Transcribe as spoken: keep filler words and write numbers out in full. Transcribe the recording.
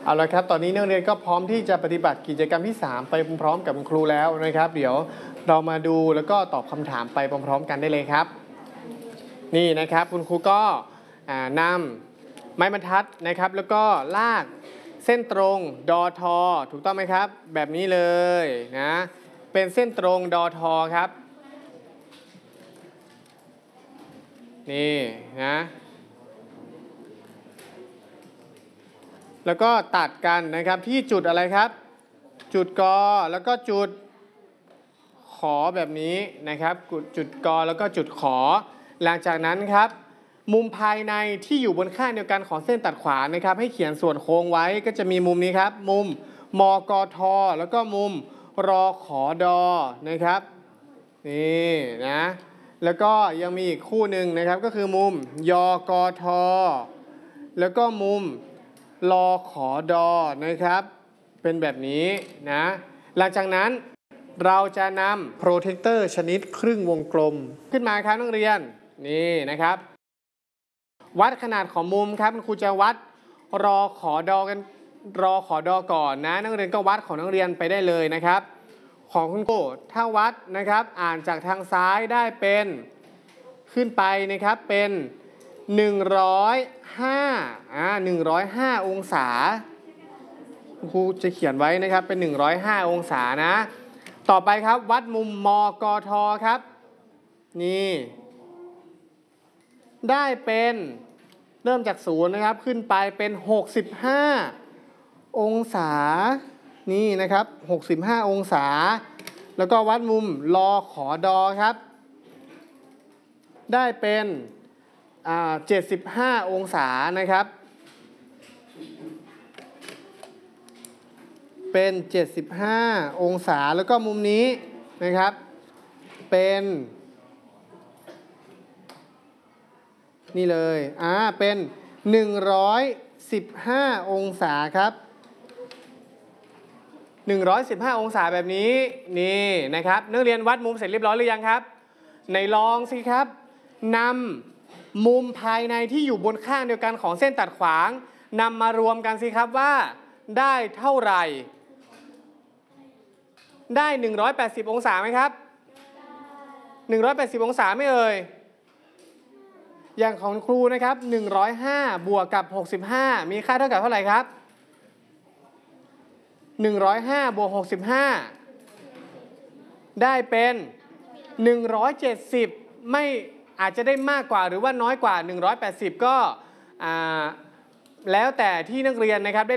เอาละครับตอนนี้นักเรียนก็พร้อมที่จะปฏิบัติกิจกรรมที่สามไปพร้อมๆกับคุณครูแล้วนะครับเดี๋ยวเรามาดูแล้วก็ตอบคำถามไปพร้อมๆกันได้เลยครับนี่นะครับคุณครูก็นำไม้บรรทัดนะครับแล้วก็ลากเส้นตรงดอทอถูกต้องไหมครับแบบนี้เลยนะเป็นเส้นตรงดอทอครับนี่นะแล้วก็ตัดกันนะครับที่จุดอะไรครับจุดกอแล้วก็จุดขอแบบนี้นะครับจุดกอแล้วก็จุดขอหลังจากนั้นครับมุมภายในที่อยู่บนข้างเดียวกันของเส้นตัดขวานนะครับให้เขียนส่วนโค้งไว้ก็จะมีมุมนี้ครับมุมมกทแล้วก็มุมรอขอดอนะครับนี่นะแล้วก็ยังมีอีกคู่หนึ่งนะครับก็คือมุมยกทแล้วก็มุมรอขอดอนะครับเป็นแบบนี้นะหลังจากนั้นเราจะนำโปรเทคเตอร์ชนิดครึ่งวงกลมขึ้นมาครับนักเรียนนี่นะครับวัดขนาดของมุมครับคุณครูจะวัดรอขอดอกันรอขอดอก่อนนะนักเรียนก็วัดของนักเรียนไปได้เลยนะครับของคุณครูถ้าวัดนะครับอ่านจากทางซ้ายได้เป็นขึ้นไปนะครับเป็นหนึ่งร้อยห้าอ่าหนึ่งร้อยห้าองศาครูจะเขียนไว้นะครับเป็นหนึ่งร้อยห้าองศานะต่อไปครับวัดมุมมกทครับนี่ได้เป็นเริ่มจากศูนย์นะครับขึ้นไปเป็นหกสิบห้าองศานี่นะครับหกสิบห้าองศาแล้วก็วัดมุมรอขอดอครับได้เป็นเจ็ดสิบห้าองศานะครับเป็นเจ็ดสิบห้าองศาแล้วก็มุมนี้นะครับเป็นนี่เลยอ่าเป็นหนึ่งร้อยสิบห้าองศาครับหนึ่งร้อยสิบห้าองศาแบบนี้นี่นะครับนักเรียนวัดมุมเสร็จเรียบร้อยหรือยังครับในลองสิครับนำมุมภายในที่อยู่บนข้างเดียวกันของเส้นตัดขวางนำมารวมกันสิครับว่าได้เท่าไหร่ได้หนึ่งร้อยแปดสิบองศาไหมครับหนึ่งร้อยแปดสิบองศาไม่เอ่ยอย่างของครูนะครับหนึ่งร้อยห้าบวกกับหกสิบห้ามีค่าเท่ากับเท่าไหร่ครับหนึ่งร้อยห้าบวกหกสิบห้าได้เป็นหนึ่งร้อยเจ็ดสิบไม่อาจจะได้มากกว่าหรือว่าน้อยกว่าหนึ่งร้อยแปดสิบก็แล้วแต่ที่นักเรียนนะครับได้